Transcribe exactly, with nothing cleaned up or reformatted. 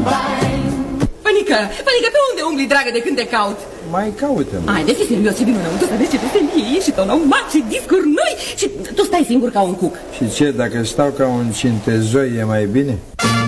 Pănică, Pănică, pe unde umbli, dragă, de când te caut? Mai caută-mă. Hai, de fi serios și vin înăuntru să vezi ce veselie și tonomat și discuri noi și tu stai singur ca un cuc. Și ce, dacă stau ca un cintezoi e mai bine?